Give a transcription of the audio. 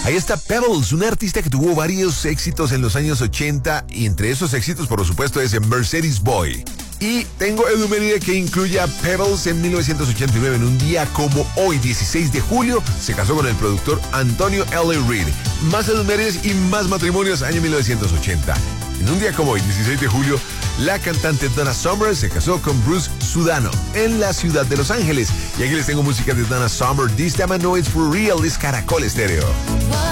Ahí está Pebbles, una artista que tuvo varios éxitos en los años 80 y entre esos éxitos, por supuesto, es Mercedes Boy. Y tengo efeméride que incluye a Pebbles en 1989. En un día como hoy, 16 de julio, se casó con el productor Antonio L. Reid. Más efemérides y más matrimonios, año 1980. En un día como hoy, 16 de julio, la cantante Donna Summer se casó con Bruce Sudano en la ciudad de Los Ángeles. Y aquí les tengo música de Donna Summer. This time I know it's for real, es Caracol Estéreo.